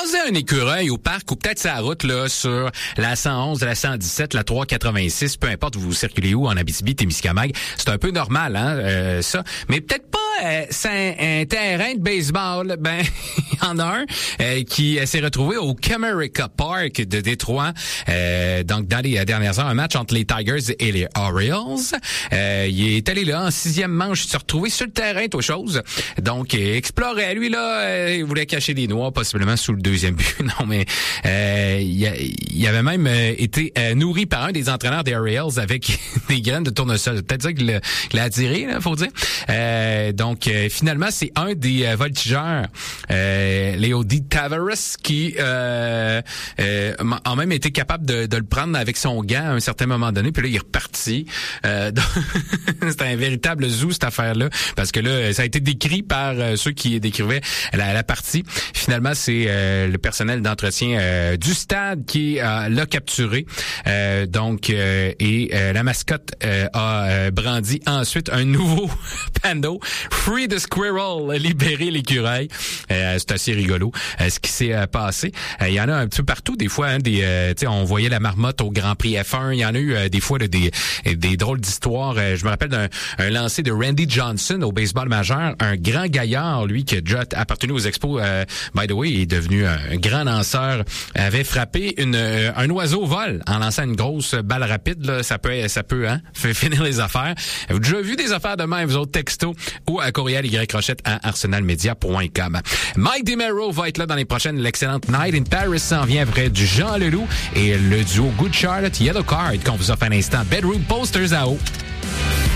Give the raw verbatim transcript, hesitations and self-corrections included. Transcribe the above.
croisez un écureuil au parc ou peut-être sur la route là sur la cent onze, la cent dix-sept, la trois quatre-vingt-six, peu importe vous circulez où en Abitibi-Témiscamingue, c'est un peu normal hein euh, ça, mais peut-être pas euh, c'est un, un terrain de baseball, ben il y en a un euh, qui euh, s'est retrouvé au Comerica Park de Détroit. Euh, donc dans les dernières heures, un match entre les Tigers et les Orioles. Euh, il est allé là en sixième manche, il s'est retrouvé sur le terrain, toute chose. Donc euh, explorait lui là, euh, il voulait cacher des noix possiblement sous le deuxième but. Non mais euh, il, a, il avait même euh, été euh, nourri par un des entraîneurs des Orioles avec des graines de tournesol. Peut-être ça qu'il l'a, qu'il l'a attiré, là, faut dire. Euh, donc euh, finalement c'est un des euh, voltigeurs, euh, Leody Taveras, qui euh, euh, a même été capable de, de le prendre avec son gant à un certain moment donné, puis là il est reparti. Euh, c'est un véritable zoo cette affaire-là, parce que là ça a été décrit par euh, ceux qui décrivaient la, la partie. Finalement c'est euh, le personnel d'entretien euh, du stade qui euh, l'a capturé. Euh, donc euh, et euh, la mascotte euh, a euh, brandi ensuite un nouveau panneau, Free the Squirrel, libérer l'écureuil. Euh, c'est assez rigolo euh, ce qui s'est euh, passé. Euh, il y en a un petit peu partout des fois hein, des euh, tu sais on voyait la marmotte au Grand Prix F un, il y en a eu euh, des fois là, des des drôles d'histoires. Euh, je me rappelle d'un un lancer de Randy Johnson au baseball majeur, un grand gaillard lui qui a déjà appartenu aux Expos, euh, by the way, il est devenu un grand lanceur, avait frappé une euh, un oiseau au vol en lançant une grosse balle rapide là, ça peut ça peut hein faire finir les affaires. Vous avez déjà vu des affaires de même vous autres textos ou à courriel y rochette à arsenalmedia point com. Mike DeMero va être là dans les prochaines. L'excellente Night in Paris s'en vient après du Jean Leloup et le duo Good Charlotte Yellow Card qu'on vous offre un instant. Bedroom Posters à eau.